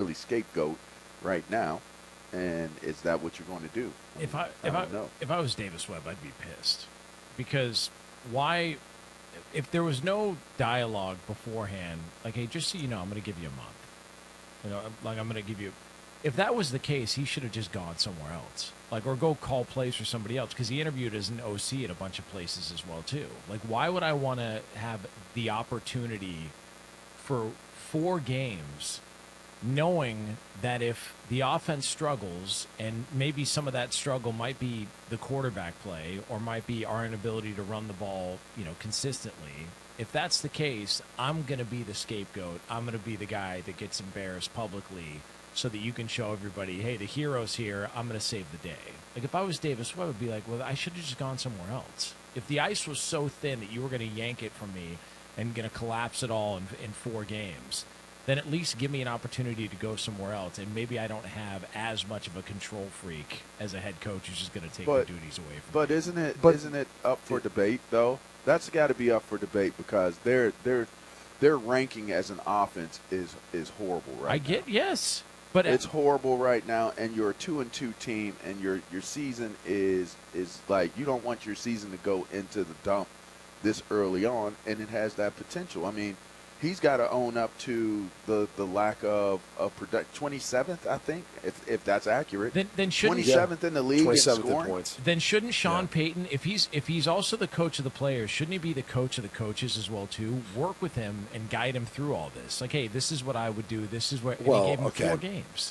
really scapegoat right now. And is that what you're going to do? I don't know. If I was Davis Webb, I'd be pissed because why? If there was no dialogue beforehand, like, hey, just so you know, I'm going to give you a month. You know, like I'm going to give you. If that was the case, he should have just gone somewhere else, like, or go call plays for somebody else because he interviewed as an OC at a bunch of places as well too. Like, why would I want to have the opportunity for 4 games, knowing that if the offense struggles, and maybe some of that struggle might be the quarterback play or might be our inability to run the ball, consistently. If that's the case, I'm going to be the scapegoat. I'm going to be the guy that gets embarrassed publicly so that you can show everybody, hey, the hero's here. I'm going to save the day. Like, if I was Davis Webb, I'd be like, well, I should have just gone somewhere else. If the ice was so thin that you were going to yank it from me and going to collapse it all in 4 games, then at least give me an opportunity to go somewhere else. And maybe I don't have as much of a control freak as a head coach who's just going to take the duties away from me. But isn't it up for debate, though? That's got to be up for debate because their ranking as an offense is horrible right now. Yes. But it's horrible right now, and you're a 2-2 team, and your season is like you don't want your season to go into the dump this early on, and it has that potential. I mean, he's got to own up to the lack of production. 27th, I think, if that's accurate. Then shouldn't 27th in the league in scoring. points. Then shouldn't Sean Payton, if he's also the coach of the players, shouldn't he be the coach of the coaches as well too? Work with him and guide him through all this. Like, hey, this is what I would do. This is what. And he gave him 4 games.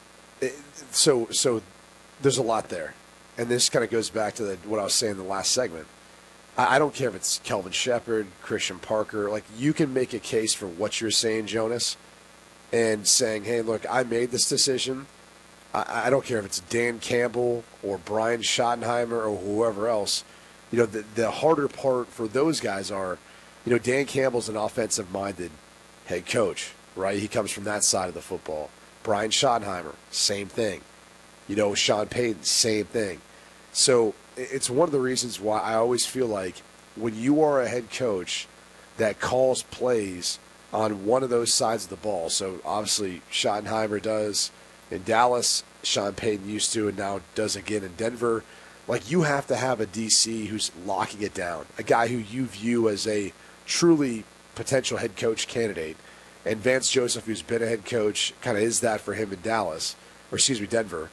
So there's a lot there, and this kind of goes back to what I was saying in the last segment. I don't care if it's Kelvin Shepard, Christian Parker. Like, you can make a case for what you're saying, Jonas, and saying, hey, look, I made this decision. I don't care if it's Dan Campbell or Brian Schottenheimer or whoever else. The harder part for those guys are, Dan Campbell's an offensive-minded head coach, right? He comes from that side of the football. Brian Schottenheimer, same thing. Sean Payton, same thing. So it's one of the reasons why I always feel like when you are a head coach that calls plays on one of those sides of the ball, so obviously Schottenheimer does in Dallas, Sean Payton used to and now does again in Denver, like, you have to have a DC who's locking it down, a guy who you view as a truly potential head coach candidate. And Vance Joseph, who's been a head coach, kind of is that for him in Denver.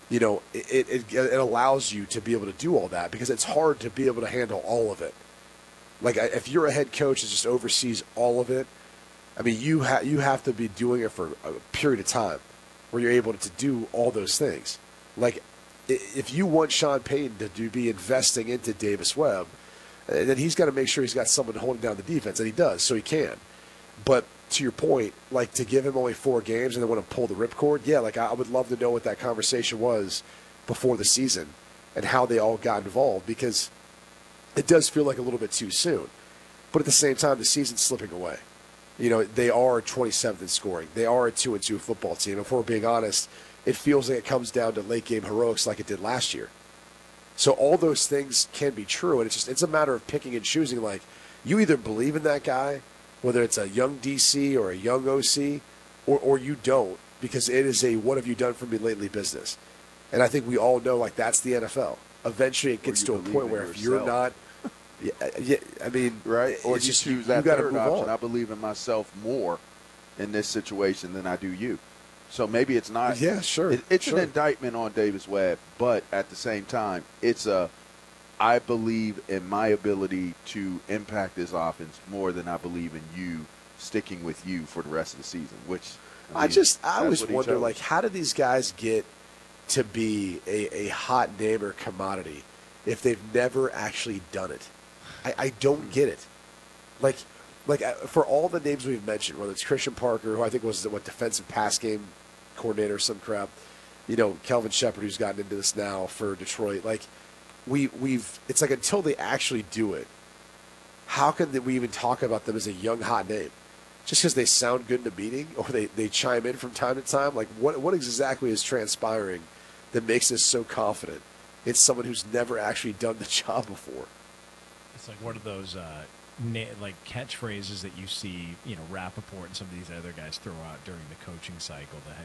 It allows you to be able to do all that because it's hard to be able to handle all of it. Like, if you're a head coach that just oversees all of it, I mean, you have to be doing it for a period of time where you're able to do all those things. Like, if you want Sean Payton to be investing into Davis Webb, then he's got to make sure he's got someone holding down the defense, and he does, so he can. But to your point, like, to give him only 4 games and then want to pull the ripcord, yeah, like, I would love to know what that conversation was before the season and how they all got involved, because it does feel like a little bit too soon. But at the same time, the season's slipping away. They are 27th in scoring. They are a 2-2 football team. If we're being honest, it feels like it comes down to late game heroics like it did last year. So all those things can be true, and it's a matter of picking and choosing. Like, you either believe in that guy, whether it's a young DC or a young OC, or you don't, because it is a what have you done for me lately business. And I think we all know, like, that's the NFL. Eventually it gets to a point where if you're not, I mean, right? Or you just, choose that you third option. on. I believe in myself more in this situation than I do you. So maybe it's not. Yeah, sure. It's an indictment on Davis Webb, but at the same time, I believe in my ability to impact this offense more than I believe in you sticking with you for the rest of the season. Which I always wonder, like, how do these guys get to be a hot name or commodity if they've never actually done it? I don't get it. Like for all the names we've mentioned, whether it's Christian Parker, who I think was defensive pass game coordinator or some crap, Kelvin Shepard, who's gotten into this now for Detroit, like. It's like until they actually do it, how can we even talk about them as a young hot name? Just because they sound good in a meeting or they chime in from time to time? Like, what exactly is transpiring that makes us so confident it's someone who's never actually done the job before? It's like one of those like catchphrases that you see, Rappaport and some of these other guys throw out during the coaching cycle, the head